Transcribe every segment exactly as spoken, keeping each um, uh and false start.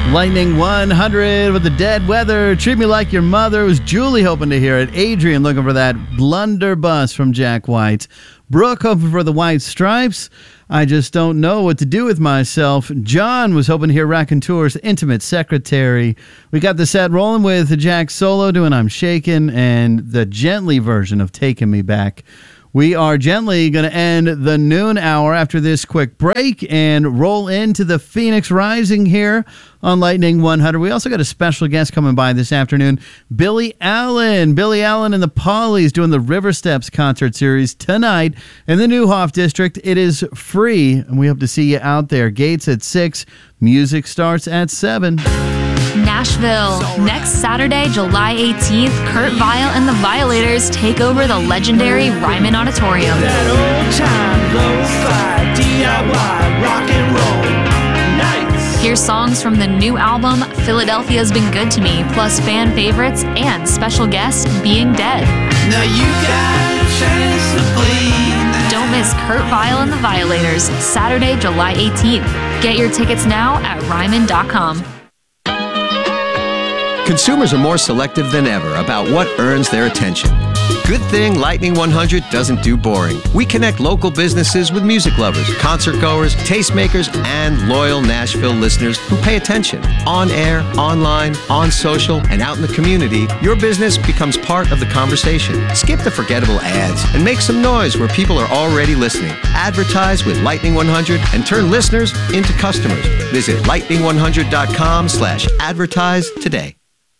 Lightning one hundred with the Dead Weather. Treat Me Like Your Mother. It was Julie hoping to hear it. Adrian looking for that Blunderbuss from Jack White. Brooke hoping for the White Stripes. I Just Don't Know What to Do With Myself. John was hoping to hear Raconteur's Intimate Secretary. We got the set rolling with Jack Solo doing I'm Shakin' and the Gently version of Taking Me Back. We are gently going to end the noon hour after this quick break and roll into the Phoenix Rising here on Lightning one hundred. We also got a special guest coming by this afternoon, Billy Allen. Billy Allen and the Pollies doing the River Steps concert series tonight in the Neuhoff District. It is free, and we hope to see you out there. Gates at six. Music starts at seven. Nashville. Next Saturday, July eighteenth, Kurt Vile and the Violators take over the legendary Ryman Auditorium. That old time lo-fi D I Y rock and roll nights. Hear songs from the new album Philadelphia's Been Good to Me, plus fan favorites and special guest Being Dead. Now you got a chance to bleed. Don't miss Kurt Vile and the Violators, Saturday, July eighteenth. Get your tickets now at ryman dot com. Consumers are more selective than ever about what earns their attention. Good thing Lightning one hundred doesn't do boring. We connect local businesses with music lovers, concert goers, tastemakers, and loyal Nashville listeners who pay attention. On air, online, on social, and out in the community, your business becomes part of the conversation. Skip the forgettable ads and make some noise where people are already listening. Advertise with Lightning one hundred and turn listeners into customers. Visit lightning one hundred dot com slash advertise today.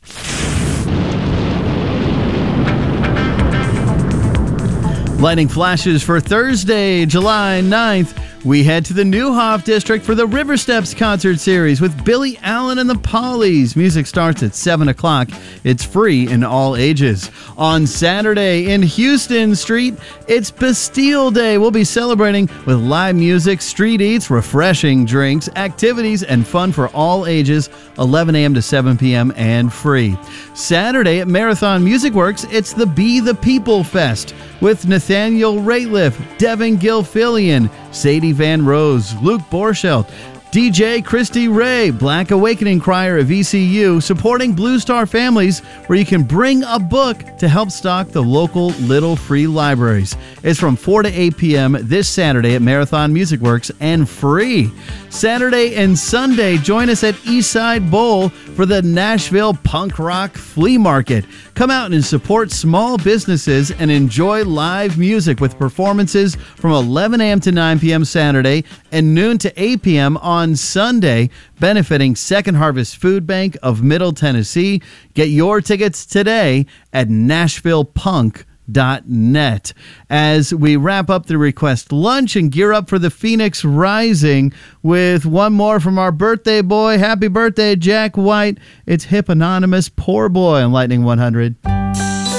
Lightning flashes for Thursday, July ninth. We head to the Neuhoff District for the River Steps concert series with Billy Allen and the Pollies. Music starts at seven o'clock. It's free in all ages. On Saturday in Houston Street, it's Bastille Day. We'll be celebrating with live music, street eats, refreshing drinks, activities, and fun for all ages, eleven a.m. to seven p.m. and free. Saturday at Marathon Music Works, it's the Be the People Fest with Nathaniel Rateliff, Devin Gilfillian, Sadie Van Rose, Luke Borschelt, D J Christy Ray, Black Awakening Choir of E C U, supporting Blue Star families where you can bring a book to help stock the local Little Free Libraries. It's from four to eight p.m. this Saturday at Marathon Music Works and free. Saturday and Sunday, join us at Eastside Bowl for the Nashville Punk Rock Flea Market. Come out and support small businesses and enjoy live music with performances from eleven a.m. to nine p.m. Saturday and noon to eight p.m. on Sunday, benefiting Second Harvest Food Bank of Middle Tennessee. Get your tickets today at nashville punk dot net. As we wrap up the request lunch and gear up for the Phoenix Rising with one more from our birthday boy. Happy birthday, Jack White. It's Hip Anonymous, Poor Boy on Lightning one hundred.